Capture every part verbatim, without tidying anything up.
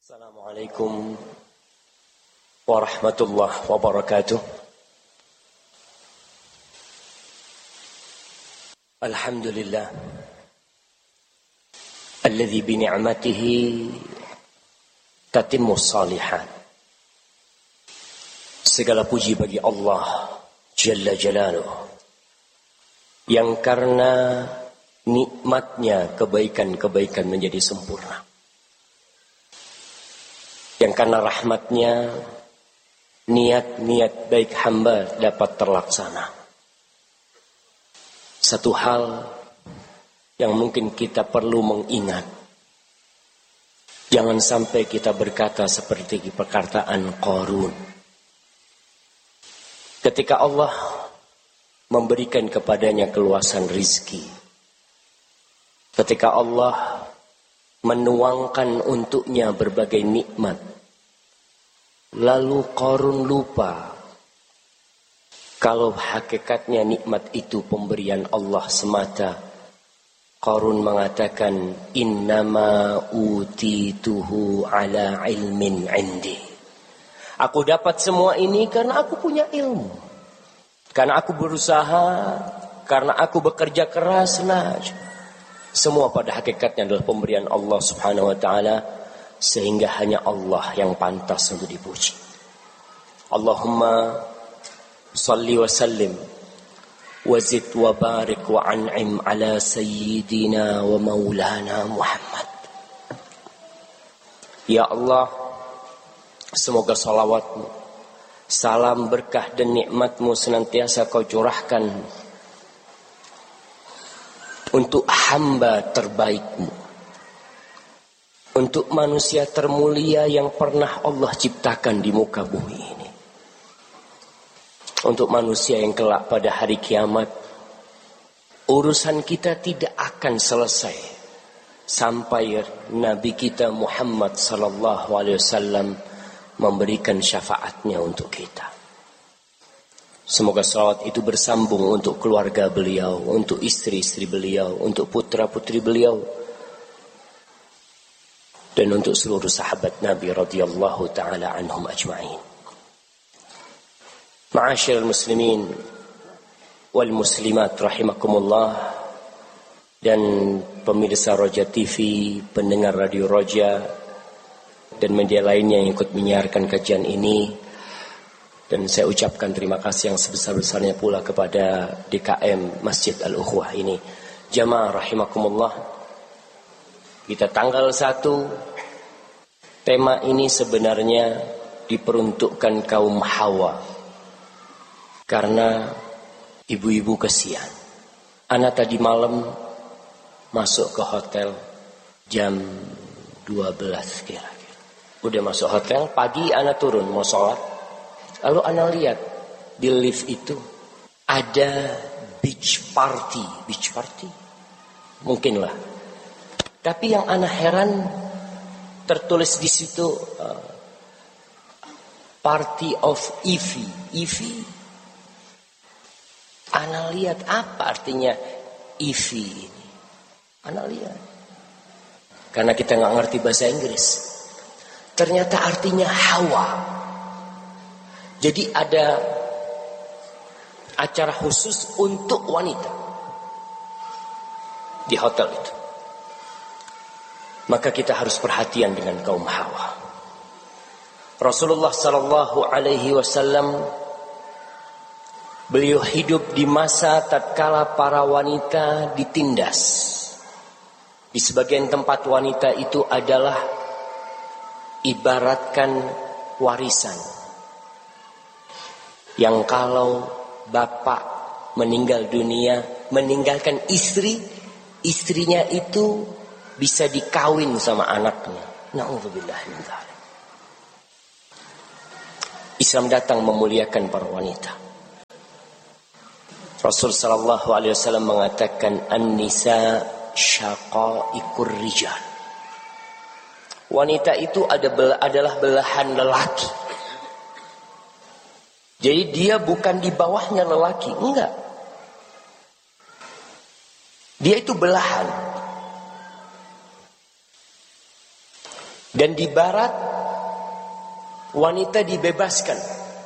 Assalamualaikum warahmatullahi wabarakatuh. Alhamdulillah alladzi bi ni'matihi tatimmu shalihat. Segala puji bagi Allah Jalla Jalaluh yang karena nikmatnya kebaikan-kebaikan menjadi sempurna, yang karena rahmatnya niat-niat baik hamba dapat terlaksana. Satu hal yang mungkin kita perlu mengingat, jangan sampai kita berkata seperti perkataan Qarun. Ketika Allah memberikan kepadanya keluasan rizki, ketika Allah menuangkan untuknya berbagai nikmat, lalu Qarun lupa kalau hakikatnya nikmat itu pemberian Allah semata. Qarun mengatakan, innama utituhu ala ilmin indi. Aku dapat semua ini karena aku punya ilmu, karena aku berusaha, karena aku bekerja keras. Nah, semua pada hakikatnya adalah pemberian Allah Subhanahu wa taala, sehingga hanya Allah yang pantas untuk dipuji. Allahumma salli wa sallim wa zid wa barik wa an'im ala sayyidina wa maulana Muhammad. Ya Allah, semoga salawatmu, salam berkah dan nikmatmu senantiasa kau curahkan untuk hamba terbaikmu, untuk manusia termulia yang pernah Allah ciptakan di muka bumi ini, untuk manusia yang kelak pada hari kiamat urusan kita tidak akan selesai sampai Nabi kita Muhammad sallallahu alaihi wasallam memberikan syafaatnya untuk kita. Semoga salawat itu bersambung untuk keluarga beliau, untuk istri-istri beliau, untuk putra-putri beliau, dan untuk seluruh sahabat Nabi radhiyallahu taala anhum ajma'in. Ma'asyiral muslimin wal muslimat rahimakumullah, dan pemirsa Roja T V, pendengar Radio Roja dan media lainnya yang ikut menyiarkan kajian ini. Dan saya ucapkan terima kasih yang sebesar-besarnya pula kepada D K M Masjid Al-Ukhwah ini. Jamaah rahimakumullah, kita tanggal satu, tema ini sebenarnya diperuntukkan kaum hawa, karena ibu-ibu kesian. Ana tadi malam masuk ke hotel jam dua belas kira-kira. Udah masuk hotel, pagi ana turun mau sholat. Lalu ana lihat di lift itu ada beach party, beach party, mungkinlah. Tapi yang ana heran, tertulis di situ uh, party of Ivy, Ivy. Ana lihat apa artinya Ivy ini. Ana lihat, karena kita nggak ngerti bahasa Inggris. Ternyata artinya Hawa. Jadi ada acara khusus untuk wanita di hotel itu. Maka kita harus perhatian dengan kaum hawa. Rasulullah sallallahu alaihi wasallam, beliau hidup di masa tatkala para wanita ditindas. Di sebagian tempat wanita itu adalah ibaratkan warisan, yang kalau bapak meninggal dunia meninggalkan istri, istrinya itu bisa dikawin sama anaknya. Na'udzubillah min dzalik. Islam datang memuliakan para wanita. Rasul sallallahu alaihi wasallam mengatakan, an-nisa syaqaiqur rijal. Wanita itu adalah belahan lelaki. Jadi dia bukan di bawahnya lelaki, enggak. Dia itu belahan. Dan di barat wanita dibebaskan.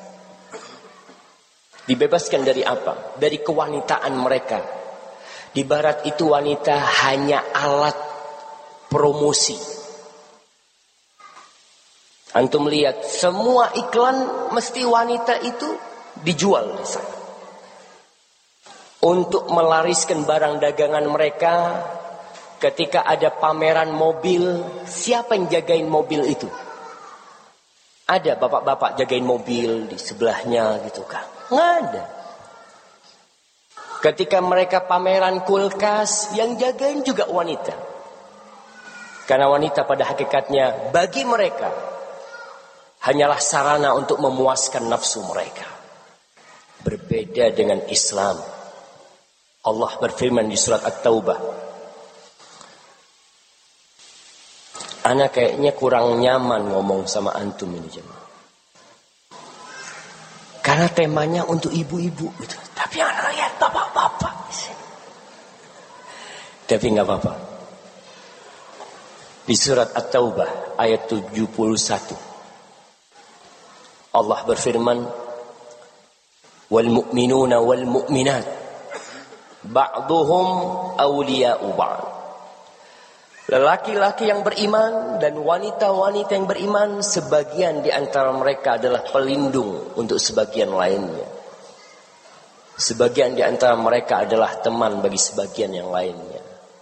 Dibebaskan dari apa? Dari kewanitaan mereka. Di barat itu wanita hanya alat promosi. Antum lihat semua iklan mesti wanita itu dijual di sana. Untuk melariskan barang dagangan mereka. Ketika ada pameran mobil, siapa yang jagain mobil itu? Ada bapak-bapak jagain mobil di sebelahnya gitu kan? Nggak ada. Ketika mereka pameran kulkas, yang jagain juga wanita. Karena wanita pada hakikatnya bagi mereka hanyalah sarana untuk memuaskan nafsu mereka. Berbeda dengan Islam. Allah berfirman di surat At-Taubah. Ana kayaknya kurang nyaman ngomong sama antum ini jemaah. Karena temanya untuk ibu-ibu gitu. Tapi ana lihat bapak-bapak di sini. Tapi enggak apa-apa. Di surat At-Taubah ayat tujuh puluh satu. Allah berfirman, "Wal mu'minuna wal mu'minat ba'duhum awliya'u ba'd." Lelaki-laki yang beriman dan wanita-wanita yang beriman, sebagian di antara mereka adalah pelindung untuk sebagian lainnya. Sebagian di antara mereka adalah teman bagi sebagian yang lainnya.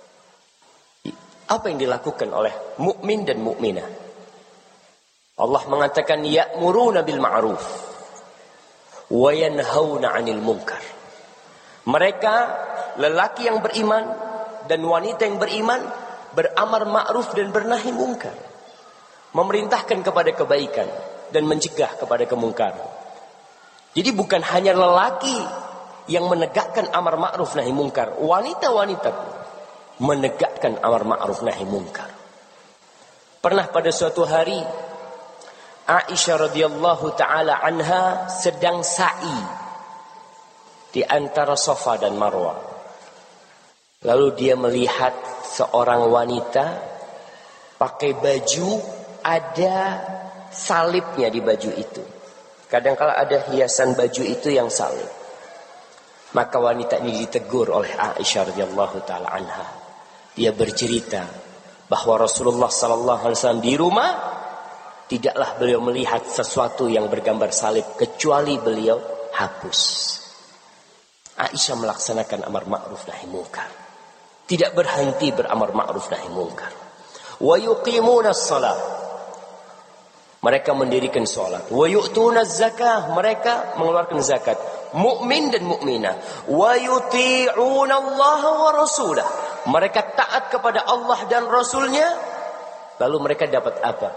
Apa yang dilakukan oleh mukmin dan mukminah? Allah mengatakan ya'muruna bil ma'ruf wa yanhauna 'anil munkar. Mereka lelaki yang beriman dan wanita yang beriman beramar ma'ruf dan bernahi mungkar. Memerintahkan kepada kebaikan dan mencegah kepada kemungkaran. Jadi bukan hanya lelaki yang menegakkan amar ma'ruf nahi mungkar, wanita-wanita menegakkan amar ma'ruf nahi mungkar. Pernah pada suatu hari Aisyah radhiyallahu taala anha sedang sa'i di antara Safa dan Marwah. Lalu dia melihat seorang wanita pakai baju ada salibnya di baju itu. Kadang-kala ada hiasan baju itu yang salib. Maka wanita ini ditegur oleh Aisyah radhiyallahu taala anha. Dia bercerita bahwa Rasulullah sallallahu alaihi wasallam di rumah tidaklah beliau melihat sesuatu yang bergambar salib kecuali beliau hapus. Aisyah melaksanakan amar ma'ruf nahi munkar. Tidak berhenti beramar ma'ruf nahi munkar. Wa yuqimuna shalah. Mereka mendirikan salat. Wa yu'tuna zakah. Mereka mengeluarkan zakat. Mukmin dan mukminah. Wa yuti'una Allah wa rasulah. Mereka taat kepada Allah dan Rasulnya. Lalu mereka dapat apa?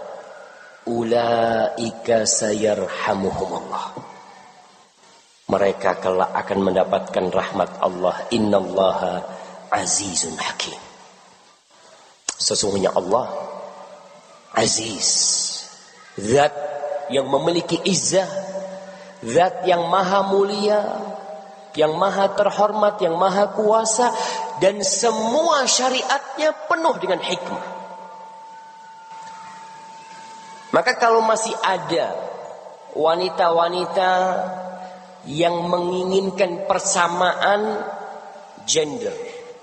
Ulaika sayarhamuhumullah. Mereka kelak akan mendapatkan rahmat Allah. Innallaha azizun hakim. Sesungguhnya Allah aziz, zat yang memiliki izzah, zat yang maha mulia, yang maha terhormat, yang maha kuasa, dan semua syariatnya penuh dengan hikmah. Maka kalau masih ada wanita-wanita yang menginginkan persamaan gender,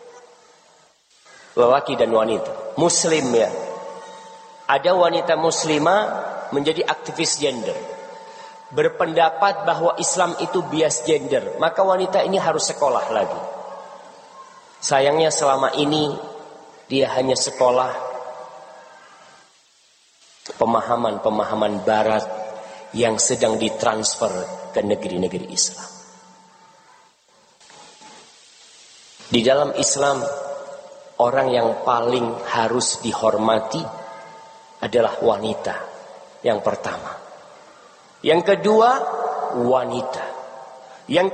lelaki dan wanita, muslim ya, ada wanita muslimah menjadi aktivis gender, berpendapat bahwa Islam itu bias gender, maka wanita ini harus sekolah lagi. Sayangnya selama ini dia hanya sekolah pemahaman-pemahaman barat yang sedang ditransfer ke negeri-negeri Islam. Di dalam Islam, orang yang paling harus dihormati adalah wanita. Yang pertama. Yang kedua, wanita.